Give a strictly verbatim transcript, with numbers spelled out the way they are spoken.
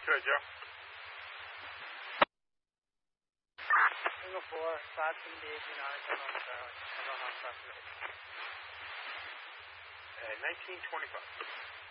Good, Joe. Single four, five seventy-eight, nine, ten on Charlie. ten on South Lake. Uh, nineteen twenty-five.